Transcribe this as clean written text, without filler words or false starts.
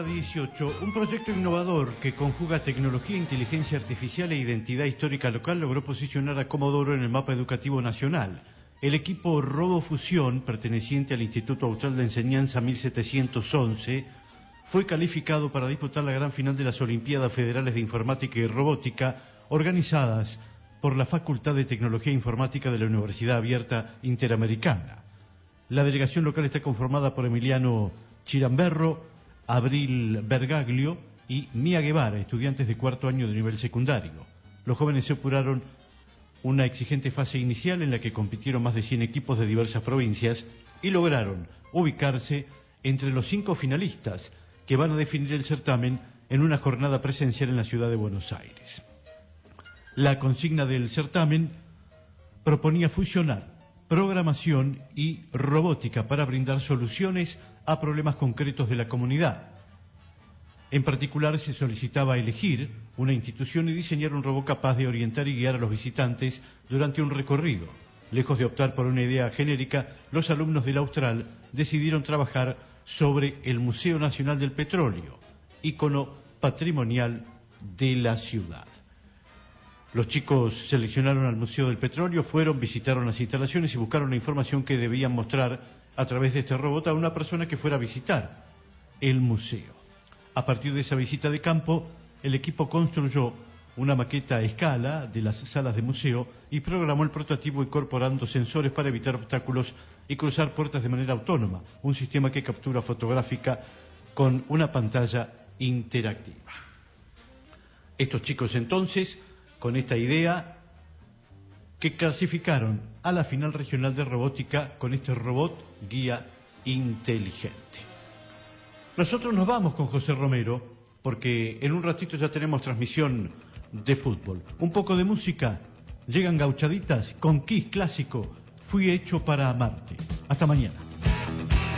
18, un proyecto innovador que conjuga tecnología, inteligencia artificial e identidad histórica local logró posicionar a Comodoro en el mapa educativo nacional. El equipo RoboFusión, perteneciente al Instituto Austral de Enseñanza 1711, fue calificado para disputar la gran final de las Olimpiadas Federales de Informática y Robótica, organizadas por la Facultad de Tecnología e Informática de la Universidad Abierta Interamericana. La delegación local está conformada por Emiliano Chiramberro, Abril Bergaglio y Mía Guevara, estudiantes de cuarto año de nivel secundario. Los jóvenes superaron una exigente fase inicial en la que compitieron más de 100 equipos de diversas provincias y lograron ubicarse entre los 5 finalistas que van a definir el certamen en una jornada presencial en la ciudad de Buenos Aires. La consigna del certamen proponía fusionar programación y robótica para brindar soluciones a problemas concretos de la comunidad. En particular, se solicitaba elegir una institución y diseñar un robot capaz de orientar y guiar a los visitantes durante un recorrido. Lejos de optar por una idea genérica, los alumnos del Austral decidieron trabajar sobre el Museo Nacional del Petróleo, ícono patrimonial de la ciudad. Los chicos seleccionaron al Museo del Petróleo, visitaron las instalaciones y buscaron la información que debían mostrar a través de este robot a una persona que fuera a visitar el museo. A partir de esa visita de campo, el equipo construyó una maqueta a escala de las salas de museo y programó el prototipo incorporando sensores para evitar obstáculos y cruzar puertas de manera autónoma, un sistema que captura fotográfica con una pantalla interactiva. Estos chicos entonces, con esta idea, que clasificaron a la final regional de robótica con este robot guía inteligente. Nosotros nos vamos con José Romero, porque en un ratito ya tenemos transmisión de fútbol. Un poco de música, llegan Gauchaditas con Kiss clásico, Fui hecho para amarte. Hasta mañana.